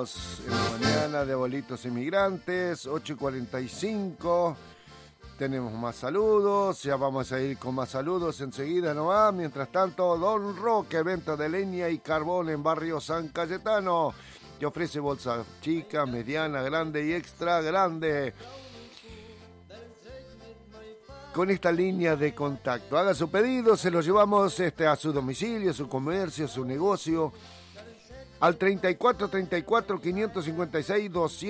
Estamos en la mañana de Abuelitos Inmigrantes, 8:45. Tenemos más saludos, ya vamos a ir con más saludos enseguida, ¿no va? Mientras tanto, Don Roque, venta de leña y carbón en barrio San Cayetano, que ofrece bolsa chica, mediana, grande y extra grande. Con esta línea de contacto, haga su pedido, se lo llevamos a su domicilio, a su comercio, a su negocio, al 34 34 556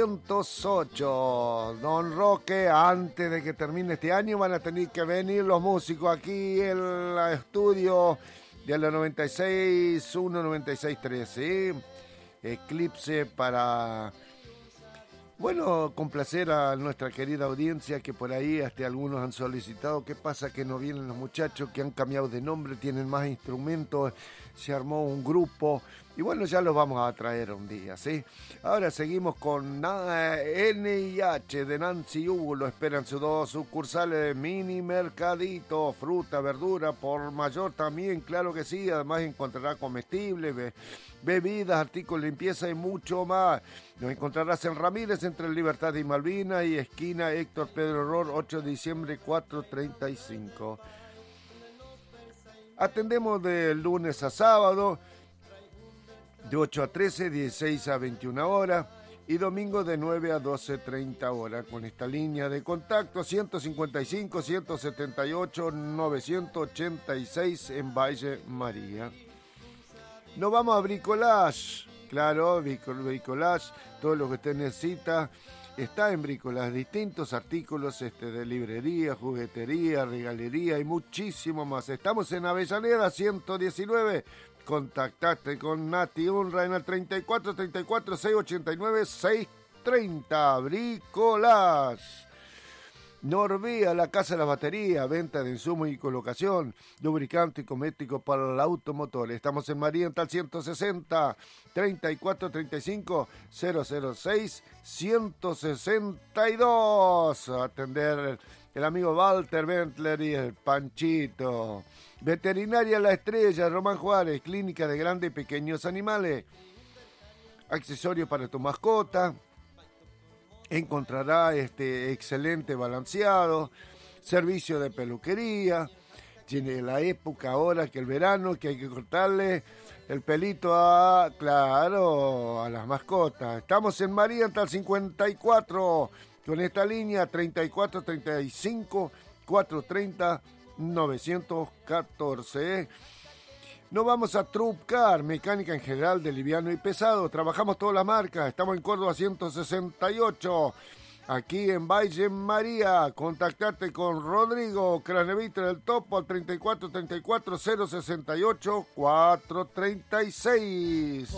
208. Don Roque, antes de que termine este año van a tener que venir los músicos aquí en el estudio de la 96.1, 96.3, ¿sí? Eclipse para, bueno, complacer a nuestra querida audiencia, que por ahí algunos han solicitado qué pasa que no vienen los muchachos, que han cambiado de nombre, tienen más instrumentos, se armó un grupo y bueno, ya los vamos a traer un día, ¿sí? Ahora seguimos con NIH de Nancy Hugo, lo esperan sus dos sucursales de Mini Mercadito, fruta, verdura, por mayor también, claro que sí, además encontrará comestibles, bebidas, artículos de limpieza y mucho más. Nos encontrarás en Ramírez, entre Libertad y Malvina, y esquina Héctor Pedro Ror, 8 de diciembre, 435. Atendemos de lunes a sábado, de 8 a 13, 16 a 21 horas, y domingo de 9 a 12:30 horas, con esta línea de contacto 155 178 986 en Valle María. Nos vamos a Bricolage, claro, Bricolage, todo lo que usted necesita está en Bricolage, distintos artículos de librería, juguetería, regalería y muchísimo más. Estamos en Avellaneda 119, contactate con Nati Unra en el 34 34 689 630, Bricolage. Norvía, la casa de la batería, venta de insumos y colocación, lubricante y cosmético para el automotor. Estamos en Mariental 160, 34 35 006 162. A atender el amigo Walter Bentler y el Panchito. Veterinaria La Estrella, Román Juárez, clínica de grandes y pequeños animales. Accesorios para tu mascota. Encontrará excelente balanceado, servicio de peluquería. Tiene la época ahora que el verano, que hay que cortarle el pelito a las mascotas. Estamos en Mariental 54, con esta línea 34 35 430 914. Nos vamos a Trupcar, mecánica en general de liviano y pesado. Trabajamos todas las marcas. Estamos en Córdoba 168. Aquí en Valle María. Contactate con Rodrigo Craneviter del Topo al 34 34 068 436.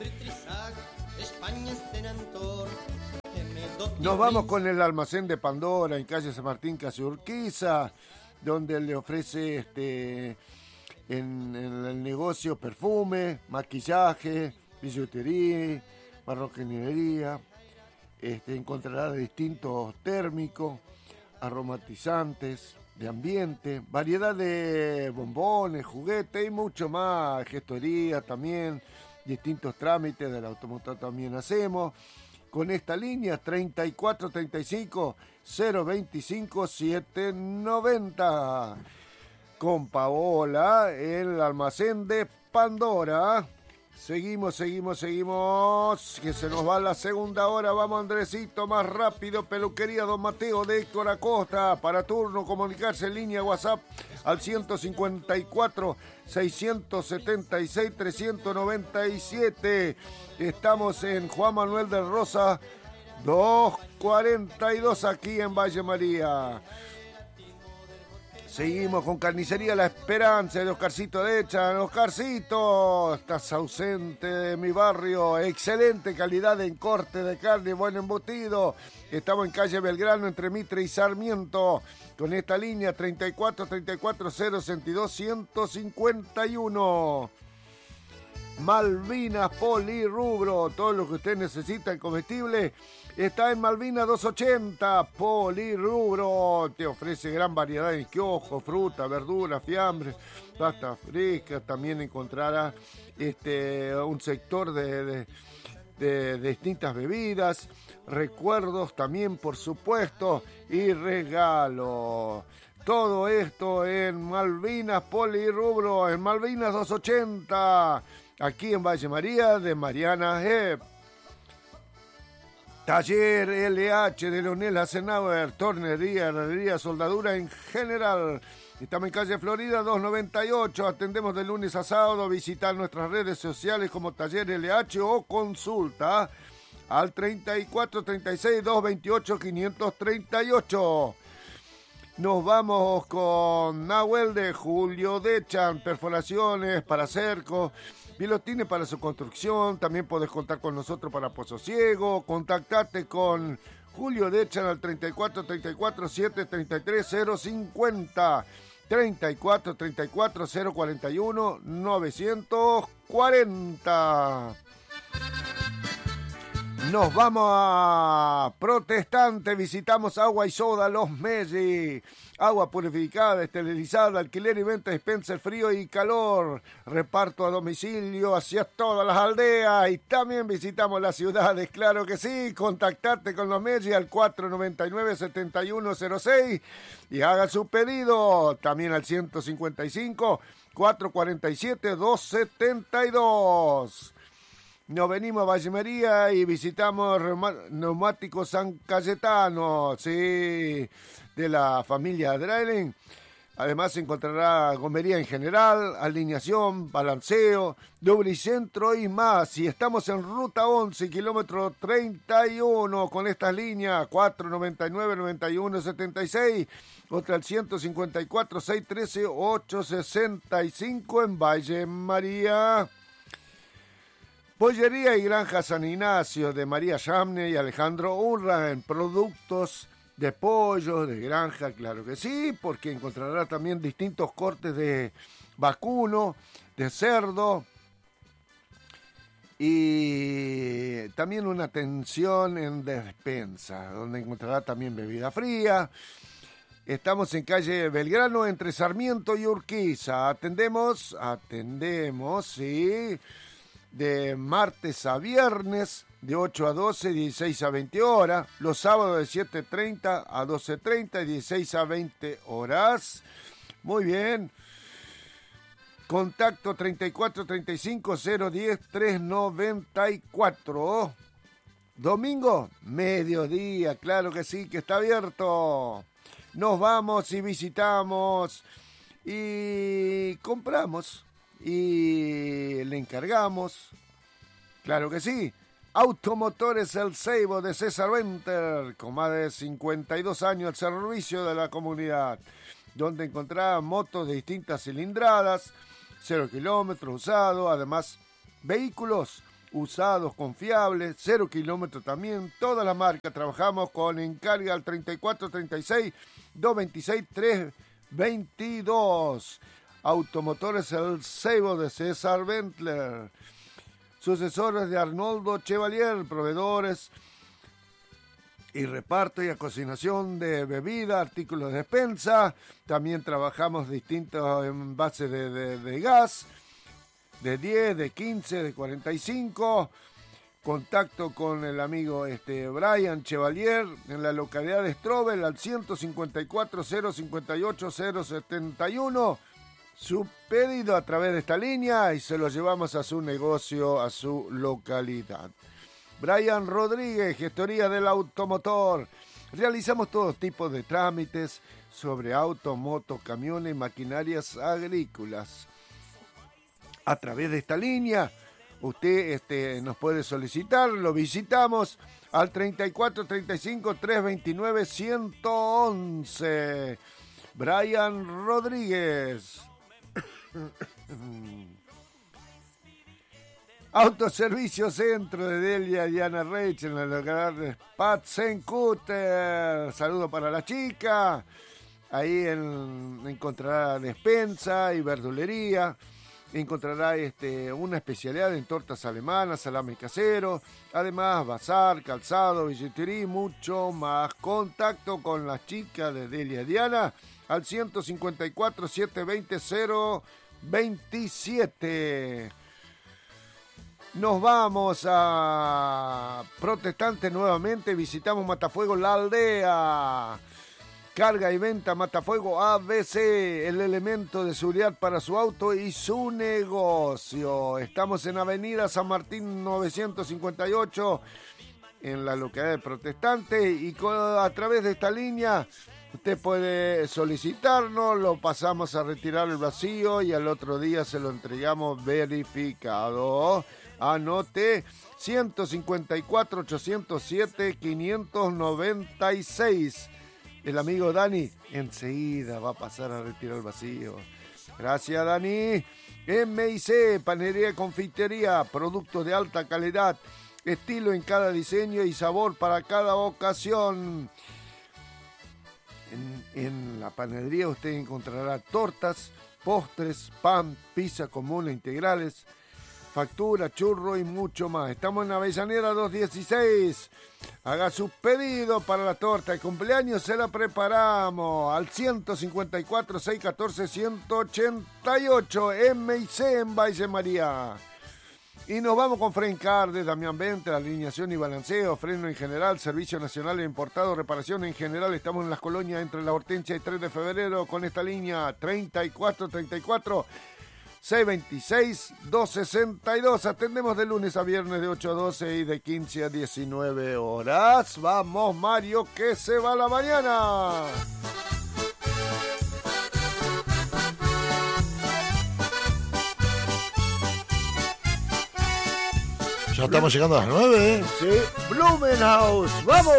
Nos vamos con el almacén de Pandora en calle San Martín, casi Urquiza, donde le ofrece en el negocio perfume, maquillaje, billutería, marroquinería. Encontrará distintos térmicos, aromatizantes, de ambiente, variedad de bombones, juguetes y mucho más. Gestoría también, distintos trámites del automotor también hacemos. Con esta línea 34 35 025 790. Con Paola, el almacén de Pandora. Seguimos, que se nos va la segunda hora. Vamos, Andresito, más rápido. Peluquería Don Mateo de Héctor Acosta. Para turno, comunicarse en línea WhatsApp al 154 676 397. Estamos en Juan Manuel de Rosa 242, aquí en Valle María. Seguimos con Carnicería La Esperanza de Oscarcito Decha. Oscarcito, estás ausente de mi barrio. Excelente calidad en corte de carne, buen embutido. Estamos en calle Belgrano, entre Mitre y Sarmiento. Con esta línea 34 34 062 151. Malvinas Polirrubro, todo lo que usted necesita en comestible está en Malvinas 280. Polirrubro te ofrece gran variedad de kioscos, fruta, verdura, fiambres, pasta fresca. También encontrará un sector de de distintas bebidas, recuerdos también, por supuesto, y regalos. Todo esto en Malvinas Polirrubro, en Malvinas 280, aquí en Valle María de Mariana Hep. Taller LH de Leonel Asenauer, tornería, herrería, soldadura en general. Estamos en calle Florida 298, atendemos de lunes a sábado. Visitar nuestras redes sociales como Taller LH o consulta al 34 36 228 538. Nos vamos con Nahuel de Julio Dechan, perforaciones para cerco, pilotines para su construcción. También podés contar con nosotros para Pozo Ciego. Contactate con Julio Dechan al 34 34 7 33 050, 34 34 041 940. Nos vamos a Protestante, visitamos Agua y Soda Los Melli. Agua purificada, esterilizada, alquiler y venta, dispenser frío y calor. Reparto a domicilio hacia todas las aldeas y también visitamos las ciudades, claro que sí. Contactate con Los Melli al 499-7106 y haga su pedido. También al 155-447-272. Nos venimos a Valle María y visitamos Neumáticos San Cayetano, sí, de la familia Drailing. Además se encontrará gomería en general, alineación, balanceo, lubricentro y más. Y estamos en ruta 11, kilómetro 31, con estas líneas 499-9176, otra al 154-613-865 en Valle María. Pollería y Granja San Ignacio de María Yamne y Alejandro Urra en productos de pollo, de granja, claro que sí, porque encontrará también distintos cortes de vacuno, de cerdo y también una atención en despensa, donde encontrará también bebida fría. Estamos en calle Belgrano entre Sarmiento y Urquiza. Atendemos, sí, de martes a viernes, de 8 a 12, 16 a 20 horas. Los sábados de 7:30 a 12:30 y 16 a 20 horas. Muy bien. Contacto 34 35 010 394. Domingo, mediodía, claro que sí, que está abierto. Nos vamos y visitamos y compramos. Y le encargamos, claro que sí, Automotores El Ceibo de César Venter, con más de 52 años al servicio de la comunidad, donde encontrará motos de distintas cilindradas, 0 kilómetros usados, además vehículos usados confiables, 0 kilómetros también, toda la marca. Trabajamos con encarga al 34 36 226 322. Automotores El Ceibo de César Ventler. Sucesores de Arnoldo Chevalier, proveedores y reparto y acocinación de bebida, artículos de despensa. También trabajamos distintos envases de gas, de 10, de 15, de 45. Contacto con el amigo Brian Chevalier en la localidad de Strobel al 154 058 071. Su pedido a través de esta línea y se lo llevamos a su negocio, a su localidad. Brian Rodríguez, gestoría del automotor. Realizamos todo tipo de trámites sobre autos, motos, camiones, maquinarias agrícolas. A través de esta línea, usted nos puede solicitar, lo visitamos al 34 35 329 111. Brian Rodríguez. Autoservicio Centro de Delia Diana Reich en la localidad de Spatzenkutter. Saludo para la chica. Ahí encontrará despensa y verdulería. Encontrará una especialidad en tortas alemanas, salame casero. Además, bazar, calzado, billetería y mucho más. Contacto con las chicas de Delia Diana al 154 720 027. Nos vamos a Protestantes nuevamente, visitamos Matafuego, la aldea. Carga y venta Matafuego ABC, el elemento de seguridad para su auto y su negocio. Estamos en Avenida San Martín 958, en la localidad de Protestante, y a través de esta línea usted puede solicitarnos, lo pasamos a retirar el vacío y al otro día se lo entregamos verificado. Anote 154-807-596. El amigo Dani enseguida va a pasar a retirar el vacío. Gracias, Dani. MIC, Panadería y Confitería, productos de alta calidad, estilo en cada diseño y sabor para cada ocasión. En la panadería usted encontrará tortas, postres, pan, pizza común e integrales, factura, churro y mucho más. Estamos en Avellaneda 216. Haga su pedido para la torta de cumpleaños, se la preparamos al 154-614-188 MIC en Valle María. Y nos vamos con Frencar de Damián Vente, alineación y balanceo, freno en general, servicio nacional e importado, reparación en general. Estamos en las colonias entre La Hortensia y 3 de febrero con esta línea 3434 626 262. Atendemos de lunes a viernes de 8 a 12 y de 15 a 19 horas. Vamos, Mario, que se va la mañana. Ya estamos llegando a las 9, ¿eh? Sí, Blumenhaus, ¡vamos!